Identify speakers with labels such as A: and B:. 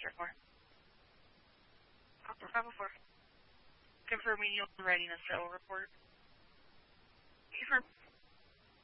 A: 4. Bravo 4. Confirming you'll be writing a cell report. Confirm.